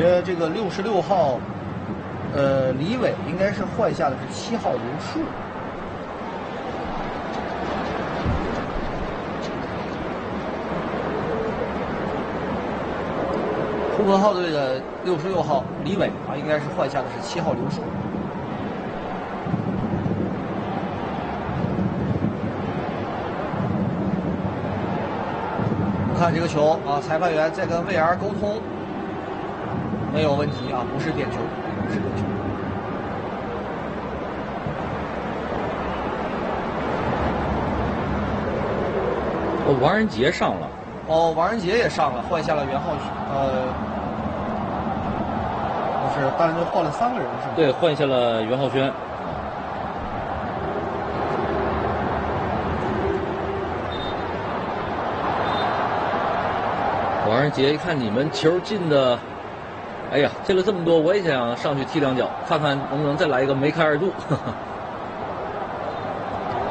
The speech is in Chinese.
觉这个66号，李伟应该是换下的是7号刘树。呼和浩特队的66号李伟啊，应该是换下的是7号刘树。看这个球啊，裁判员在跟 VR 沟通，没有问题啊，不是点球，不是点球。 哦，王仁杰上了。 哦，王仁杰也上了，换下了袁浩是大连队换了3个人是吗？ 对，换下了袁浩轩。王仁杰一看你们球进的，哎呀，进了这么多，我也想上去踢2脚，看看能不能再来一个梅开2度。